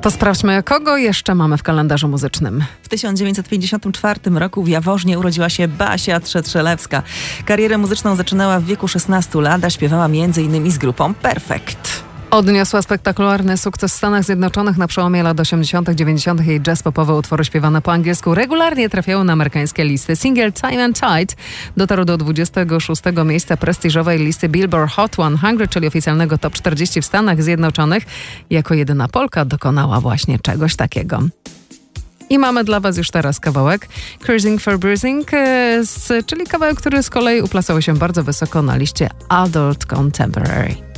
To sprawdźmy, kogo jeszcze mamy w kalendarzu muzycznym. W 1954 roku w Jaworznie urodziła się Basia Trzetrzelewska. Karierę muzyczną zaczynała w wieku 16 lat, a śpiewała m.in. z grupą Perfekt. Odniosła spektakularny sukces w Stanach Zjednoczonych. Na przełomie lat 80., 90. jej jazz popowe utwory śpiewane po angielsku regularnie trafiały na amerykańskie listy. Singiel Time and Tide dotarł do 26. miejsca prestiżowej listy Billboard Hot 100, czyli oficjalnego top 40 w Stanach Zjednoczonych. Jako jedyna Polka dokonała właśnie czegoś takiego. I mamy dla was już teraz kawałek Cruising for Bruising, czyli kawałek, który z kolei uplasował się bardzo wysoko na liście Adult Contemporary.